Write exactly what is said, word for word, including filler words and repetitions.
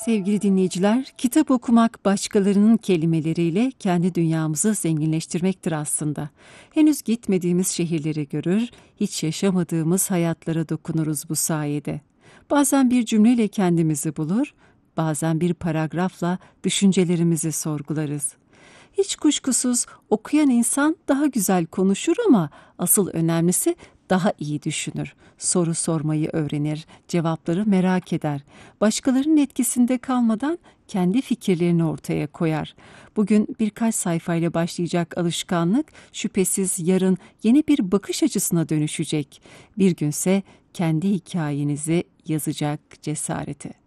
Sevgili dinleyiciler, kitap okumak başkalarının kelimeleriyle kendi dünyamızı zenginleştirmektir aslında. Henüz gitmediğimiz şehirleri görür, hiç yaşamadığımız hayatlara dokunuruz bu sayede. Bazen bir cümleyle kendimizi bulur, bazen bir paragrafla düşüncelerimizi sorgularız. Hiç kuşkusuz okuyan insan daha güzel konuşur ama asıl önemlisi daha iyi düşünür. Soru sormayı öğrenir, cevapları merak eder. Başkalarının etkisinde kalmadan kendi fikirlerini ortaya koyar. Bugün birkaç sayfayla başlayacak alışkanlık şüphesiz yarın yeni bir bakış açısına dönüşecek. Bir günse kendi hikayenizi yazacak cesareti.